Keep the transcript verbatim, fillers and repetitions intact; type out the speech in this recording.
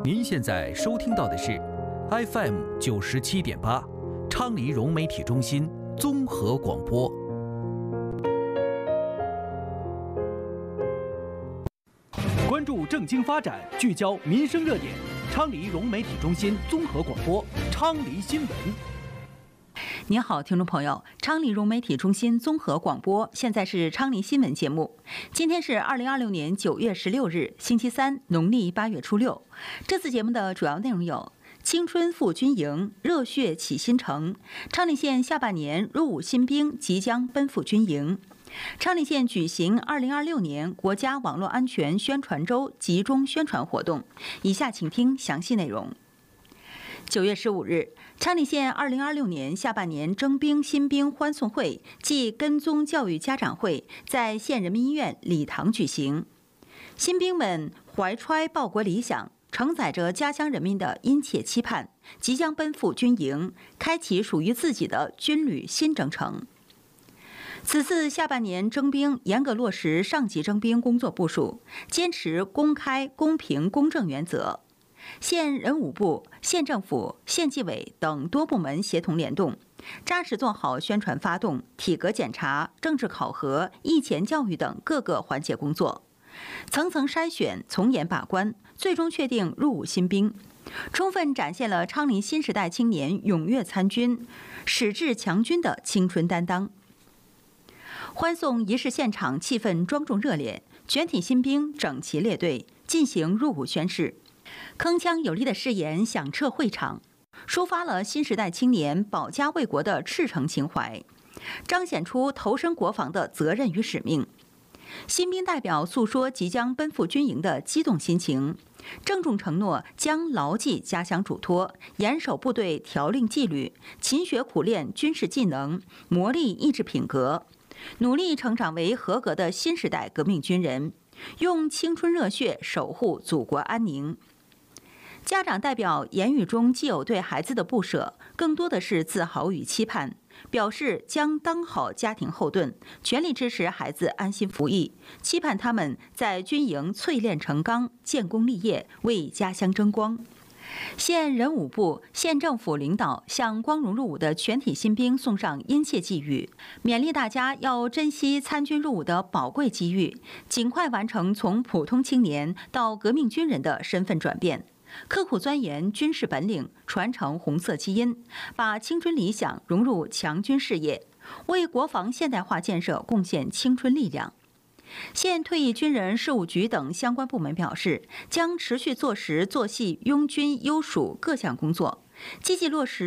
您现在收听到的是 F M 九十七点八，昌黎融媒体中心综合广播。关注政经发展，聚焦民生热点，昌黎融媒体中心综合广播，昌黎新闻。 您好，听众朋友，昌黎融媒体中心综合广播，现在是昌黎新闻节目。今天是二零二六年九月十六日，星期三，农历八月初六。这次节目的主要内容有：青春赴军营，热血启新城；昌黎县下半年入伍新兵即将奔赴军营；昌黎县举行二零二六年国家网络安全宣传周集中宣传活动。以下请听详细内容。九月十五日，昌黎县二零二六年下半年征兵新兵欢送会暨跟踪教育家长会在县人民医院礼堂举行。新兵们怀揣报国理想，承载着家乡人民的殷切期盼，即将奔赴军营，开启属于自己的军旅新征程。此次下半年征兵严格落实上级征兵工作部署，坚持公开、公平、公正原则。县人武部、县政府、县纪委等多部门协同联动，扎实做好宣传发动、体格检查、政治考核、役前教育等各个环节工作，层层筛选、从严把关，最终确定入伍新兵，充分展现了昌黎新时代青年踊跃参军、矢志强军的青春担当。欢送仪式现场气氛庄重热烈，全体新兵整齐列队，进行入伍宣誓。铿锵有力的誓言响彻会场，抒发了新时代青年保家卫国的赤诚情怀，彰显出投身国防的责任与使命。新兵代表诉说即将奔赴军营的激动心情，郑重承诺将牢记家乡嘱托，严守部队条令纪律，勤学苦练军事技能，磨砺意志品格，努力成长为合格的新时代革命军人，用青春热血守护祖国安宁。家长代表言语中既有对孩子的不舍，更多的是自豪与期盼，表示将当好家庭后盾，全力支持孩子安心服役，期盼他们在军营淬炼成钢，建功立业，为家乡争光。县人武部、县政府领导向光荣入伍的全体新兵送上殷切寄语，勉励大家要珍惜参军入伍的宝贵机遇，尽快完成从普通青年到革命军人的身份转变，刻苦钻研军事本领，传承红色基因，把青春理想融入强军事业，为国防现代化建设贡献青春力量。县退役军人事务局等相关部门表示，将持续做实做细拥军优属各项工作，积极落实